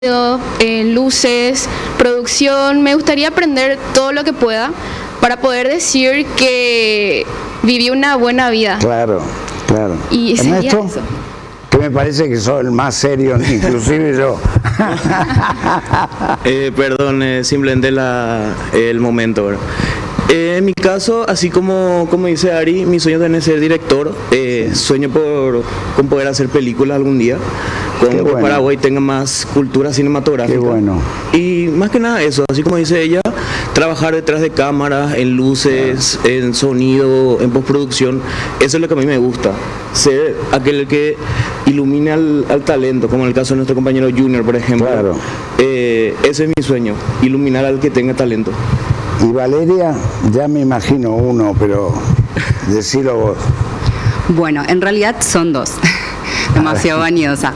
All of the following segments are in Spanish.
luces, producción. Me gustaría aprender todo lo que pueda para poder decir que viví una buena vida. Claro, claro. Y sería Ernesto, eso. que me parece que sos el más serio, inclusive yo. Perdón, simplemente el momento, ¿verdad? En mi caso, así como dice Ari, mi sueño también es ser director. Sueño con poder hacer películas algún día, con que bueno. Paraguay tenga más cultura cinematográfica. Qué bueno. Y más que nada eso, así como dice ella, trabajar detrás de cámaras, en luces, en sonido, en postproducción. Eso es lo que a mí me gusta, ser aquel que ilumine al talento, como en el caso de nuestro compañero Junior, por ejemplo. Claro. Ese es mi sueño, iluminar al que tenga talento. Y Valeria, ya me imagino uno, pero decilo vos. Bueno, en realidad son dos. Demasiado vanidosa.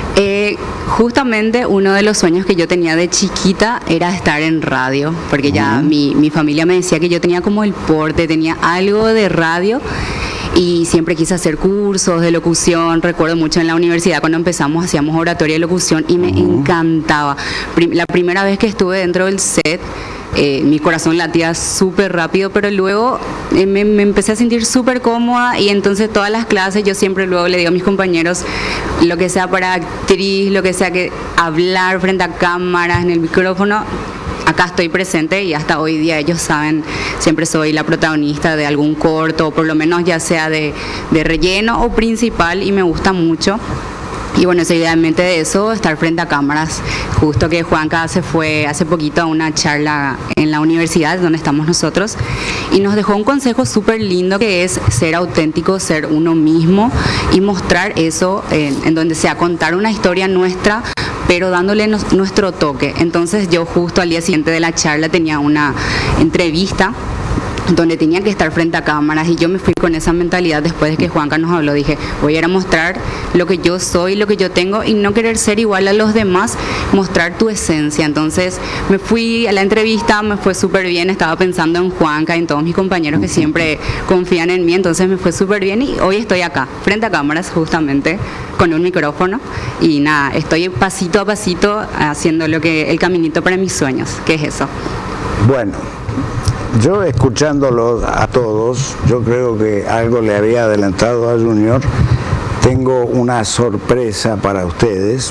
Justamente uno de los sueños que yo tenía de chiquita era estar en radio, porque ya mi familia me decía que yo tenía como el porte, tenía algo de radio. Y siempre quise hacer cursos de locución. Recuerdo mucho en la universidad cuando empezamos, hacíamos oratoria de locución y me encantaba. La primera vez que estuve dentro del set, mi corazón latía súper rápido, pero luego me empecé a sentir súper cómoda, y entonces todas las clases yo siempre luego le digo a mis compañeros, lo que sea para actriz, lo que sea que hablar frente a cámaras, en el micrófono, acá estoy presente, y hasta hoy día ellos saben, siempre soy la protagonista de algún corto, o por lo menos ya sea de relleno o principal, y me gusta mucho. Y bueno, es idealmente de eso, estar frente a cámaras. Justo que Juanca se fue hace poquito a una charla en la universidad donde estamos nosotros, y nos dejó un consejo súper lindo, que es ser auténtico, ser uno mismo y mostrar eso en donde sea, contar una historia nuestra, pero dándole nuestro toque. Entonces yo justo al día siguiente de la charla tenía una entrevista donde tenía que estar frente a cámaras, y yo me fui con esa mentalidad. Después de que Juanca nos habló, dije, voy a ir a mostrar lo que yo soy, lo que yo tengo, y no querer ser igual a los demás, mostrar tu esencia. Entonces me fui a la entrevista, me fue súper bien, estaba pensando en Juanca y en todos mis compañeros que siempre confían en mí, entonces me fue súper bien, y hoy estoy acá, frente a cámaras, justamente, con un micrófono, y nada, estoy pasito a pasito haciendo el caminito para mis sueños, que es eso. Bueno, yo escuchándolos a todos, yo creo que algo le había adelantado a Junior. Tengo una sorpresa para ustedes.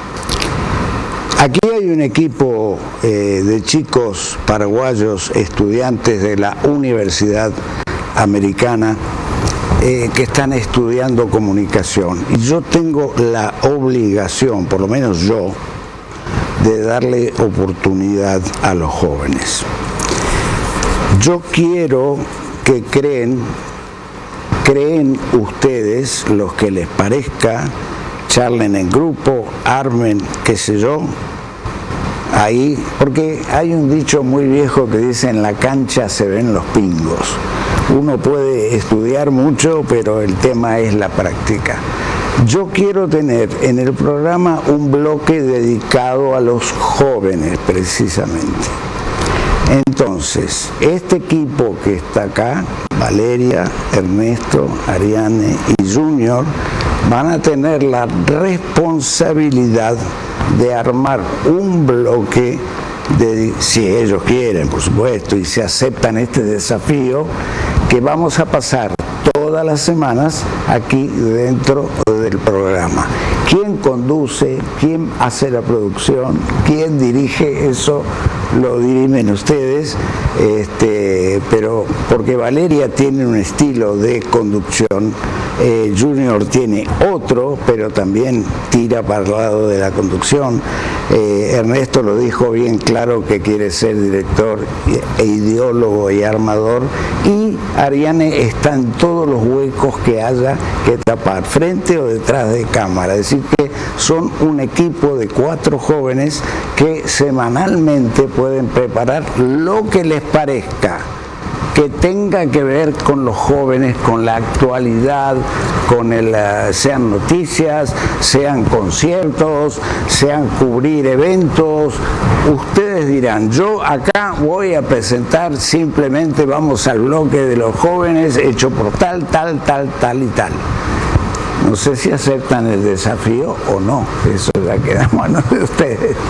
Aquí hay un equipo de chicos paraguayos, estudiantes de la Universidad Americana, que están estudiando comunicación. Y yo tengo la obligación, por lo menos yo, de darle oportunidad a los jóvenes. Yo quiero que creen ustedes, los que les parezca, charlen en grupo, armen, qué sé yo, ahí, porque hay un dicho muy viejo que dice, en la cancha se ven los pingos. Uno puede estudiar mucho, pero el tema es la práctica. Yo quiero tener en el programa un bloque dedicado a los jóvenes, precisamente. Entonces, este equipo que está acá, Valeria, Ernesto, Ariane y Junior, van a tener la responsabilidad de armar un bloque, si ellos quieren, por supuesto, y se aceptan este desafío, que vamos a pasar todas las semanas aquí dentro del programa. ¿Quién conduce? ¿Quién hace la producción? ¿Quién dirige? Eso lo dirimen ustedes, pero porque Valeria tiene un estilo de conducción, Junior tiene otro, pero también tira para el lado de la conducción. Ernesto lo dijo bien claro, que quiere ser director e ideólogo y armador, y Ariane está en todos los huecos que haya que tapar, frente o detrás de cámara. Es decir, que son un equipo de 4 jóvenes que semanalmente pueden preparar lo que les parezca que tenga que ver con los jóvenes, con la actualidad, con sean noticias, sean conciertos, sean cubrir eventos. Ustedes dirán, yo acá voy a presentar, simplemente vamos al bloque de los jóvenes hecho por tal y tal. No sé si aceptan el desafío o no, eso ya queda en manos de ustedes.